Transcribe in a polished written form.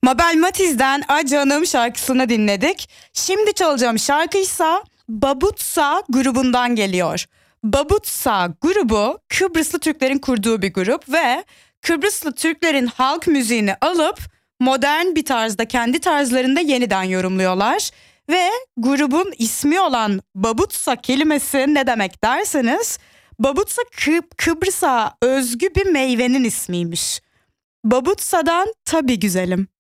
Mabel Matiz'den A Canım şarkısını dinledik. Şimdi çalacağım şarkıysa Babutsa grubundan geliyor. Babutsa grubu Kıbrıslı Türklerin kurduğu bir grup ve Kıbrıslı Türklerin halk müziğini alıp modern bir tarzda kendi tarzlarında yeniden yorumluyorlar. Ve grubun ismi olan Babutsa kelimesi ne demek derseniz, Babutsa Kıbrıs'a özgü bir meyvenin ismiymiş. Babutsa'dan tabii güzelim.